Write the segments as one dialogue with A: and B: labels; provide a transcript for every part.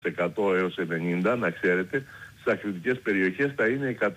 A: 100 έως 90, να ξέρετε, στις ακριτικές περιοχές θα είναι 100%.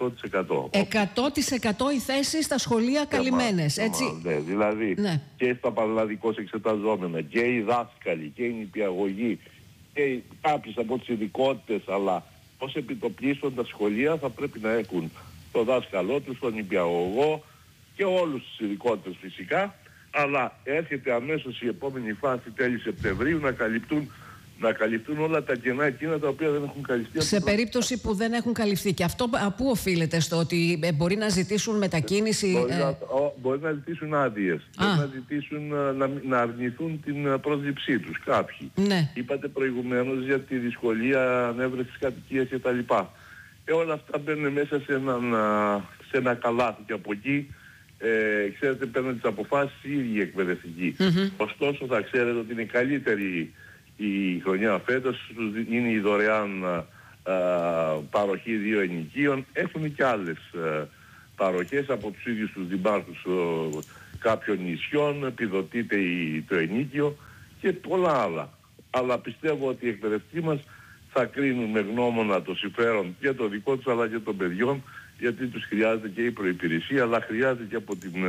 B: 100% οι θέσεις στα σχολεία καλυμμένες, έτσι.
A: Ναι, δηλαδή και στα παραλλαδικώς εξεταζόμενα και οι δάσκαλοι και οι νηπιαγωγοί και κάποιες από τις ειδικότητες, αλλά ως επιτοπλίστων τα σχολεία θα πρέπει να έχουν το δάσκαλό τους, τον νηπιαγωγό και όλους τις ειδικότητες φυσικά, αλλά έρχεται αμέσως η επόμενη φάση τέλη Σεπτεμβρίου να καλυφθούν όλα τα κενά εκείνα τα οποία δεν έχουν καλυφθεί.
B: Σε περίπτωση που δεν έχουν καλυφθεί. Και αυτό πού οφείλεται? Στο ότι μπορεί να ζητήσουν μετακίνηση?
A: Μπορεί να ζητήσουν άδειες. Μπορεί να ζητήσουν να αρνηθούν την πρόσληψή τους κάποιοι.
B: Ναι.
A: Είπατε προηγουμένως για τη δυσκολία ανέβρεσης κατοικίας κτλ. Όλα αυτά μπαίνουν μέσα σε ένα καλάθι και από εκεί ξέρετε παίρνουν τις αποφάσεις οι ίδιοι εκπαιδευτικοί. Ωστόσο θα ξέρετε ότι είναι καλύτερη η χρονιά φέτος, είναι η δωρεάν παροχή 2 ενοικίων. Έχουν και άλλες παροχές από τους ίδιους τους δημάρχους κάποιων νησιών, επιδοτείται το ενίκιο και πολλά άλλα. Αλλά πιστεύω ότι οι εκπαιδευτικοί μας θα κρίνουν με γνώμονα το συμφέρον και το δικό τους αλλά και των παιδιών, γιατί τους χρειάζεται και η προϋπηρεσία, αλλά χρειάζεται και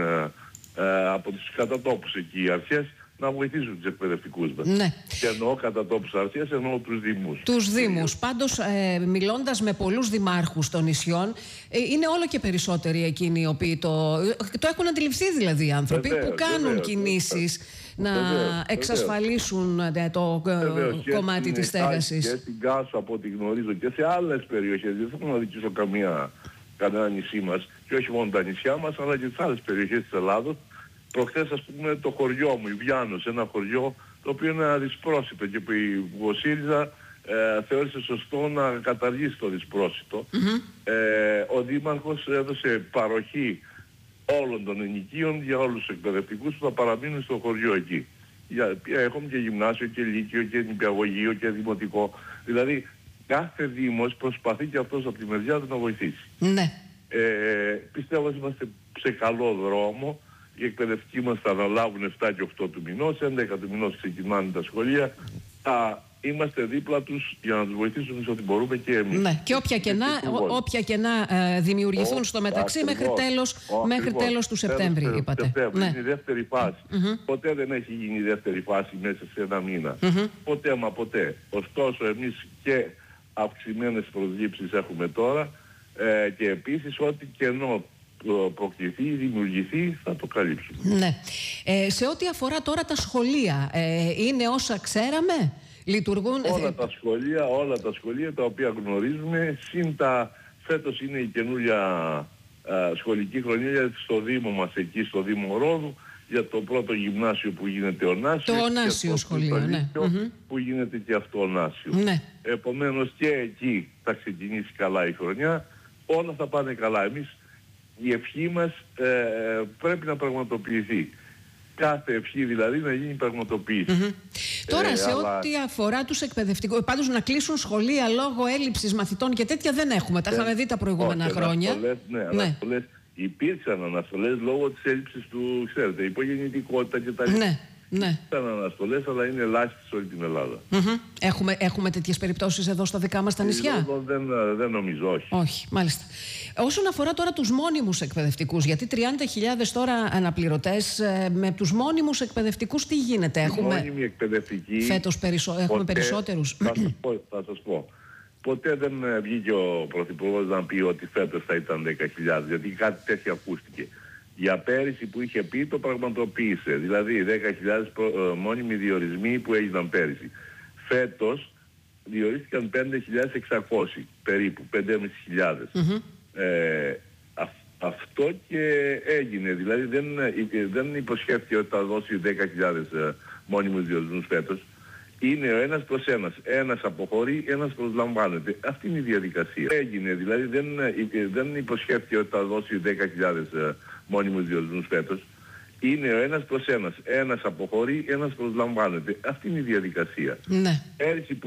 A: από τις κατατόπους εκεί οι αρχές να βοηθήσουν τους εκπαιδευτικούς μας.
B: Ναι.
A: Και εννοώ κατά τόπους αρχές, εννοώ τους δήμους.
B: Τους δήμους. Πάντως, μιλώντας με πολλούς δημάρχους των νησιών, είναι όλο και περισσότεροι εκείνοι οι οποίοι το έχουν αντιληφθεί, δηλαδή οι άνθρωποι που κάνουν κινήσεις να εξασφαλίσουν το κομμάτι της στέγασης.
A: Και στην Κάσο, από ό,τι γνωρίζω, και σε άλλες περιοχές, δεν θέλω να δικήσω κανένα νησί μας, και όχι μόνο τα νησιά μας, αλλά και τις άλλες περιοχές της Ελλάδος. Προχθές, ας πούμε, το χωριό μου, η Βιάνος, ένα χωριό το οποίο είναι αδυσπρόσιτο και που ο ΣΥΡΙΖΑ θεώρησε σωστό να καταργήσει το δυσπρόσιτο. Ο Δήμαρχος έδωσε παροχή όλων των ενοικίων για όλους τους εκπαιδευτικούς που θα παραμείνουν στο χωριό εκεί. Έχουμε και γυμνάσιο και λύκειο και νηπιαγωγείο και δημοτικό. Δηλαδή κάθε δήμος προσπαθεί και αυτός από τη μεριά του να βοηθήσει.
B: Ναι.
A: Πιστεύω ότι είμαστε σε καλό δρόμο. Οι εκπαιδευτικοί μας θα αναλάβουν 7 και 8 του μηνός, 11 του μηνός ξεκινάνε τα σχολεία. Είμαστε δίπλα τους για να τους βοηθήσουμε σε ό,τι μπορούμε και εμείς.
B: Ναι. Και όποια κενά δημιουργηθούν στο μεταξύ μέχρι τέλος του Σεπτέμβρη, είπατε.
A: Ναι. Είναι η δεύτερη φάση. Ποτέ δεν έχει γίνει η δεύτερη φάση μέσα σε ένα μήνα. Ποτέ μα ποτέ. Ωστόσο εμείς και αυξημένες προσλήψεις έχουμε τώρα και επίσης ό,τι κενό προκληθεί ή δημιουργηθεί θα το καλύψουμε.
B: Ναι. Σε ό,τι αφορά τώρα τα σχολεία, είναι όσα ξέραμε? Λειτουργούν
A: όλα τα σχολεία τα οποία γνωρίζουμε, φέτος είναι η καινούρια σχολική χρονιά στο Δήμο μας, εκεί στο Δήμο Ρόδου, για το πρώτο γυμνάσιο που γίνεται ονάσιο.
B: Το ονάσιο σχολείο, ναι.
A: Που γίνεται και αυτό ονάσιο.
B: Ναι.
A: Επομένως και εκεί θα ξεκινήσει καλά η χρονιά, όλα θα πάνε καλά. Εμείς η ευχή μας πρέπει να πραγματοποιηθεί. Κάθε ευχή δηλαδή να γίνει πραγματοποίηση.
B: Τώρα σε ό,τι αφορά τους εκπαιδευτικούς, πάντως να κλείσουν σχολεία λόγω έλλειψης μαθητών και τέτοια δεν έχουμε. Τα είχαμε δει τα προηγούμενα χρόνια.
A: Αναστολές, υπήρξαν αναστολές λόγω της έλλειψης του, ξέρετε, υπογεννητικότητα και τα λοιπά.
B: Ναι.
A: Ήταν αναστολές, αλλά είναι ελάχιστες σε όλη την Ελλάδα.
B: Έχουμε τέτοιες περιπτώσεις εδώ στα δικά μας τα νησιά?
A: Δεν νομίζω, όχι.
B: Όχι, μάλιστα. Όσον αφορά τώρα τους μόνιμους εκπαιδευτικούς, γιατί 30.000 τώρα αναπληρωτές, με τους μόνιμους εκπαιδευτικούς τι γίνεται?
A: Έχουμε μόνιμοι εκπαιδευτικοί.
B: Φέτος έχουμε περισσότερους?
A: Θα σας πω. Ποτέ δεν βγήκε ο Πρωθυπουργός να πει ότι φέτος θα ήταν 10.000, γιατί κάτι τέτοιο ακούστηκε. Για πέρυσι που είχε πει το πραγματοποίησε, δηλαδή 10.000 μόνιμοι διορισμοί που έγιναν πέρυσι. Φέτος διορίστηκαν 5.600 περίπου, 5.500. Αυτό και έγινε, δηλαδή δεν υποσχέθηκε ότι θα δώσει 10.000 μόνιμους διορισμούς φέτος. Είναι ο ένας προς ένας. Ένας αποχωρεί, ένας προσλαμβάνεται. Αυτή είναι η διαδικασία. Έγινε, δηλαδή δεν υποσχέθηκε ότι θα δώσει 10.000 μόνιμους διορισμούς φέτος. Είναι ο ένας προς ένας. Ένας αποχωρεί, ένας προσλαμβάνεται. Αυτή είναι η διαδικασία.
B: Ναι.
A: Πέρυσι